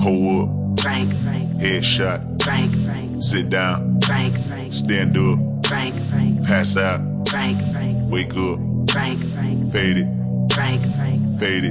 Pull up, Frank, headshot, Frank, sit down, Frank, stand up, Frank, pass out, Frank, wake up, Frank, fade it, Frank, fade it.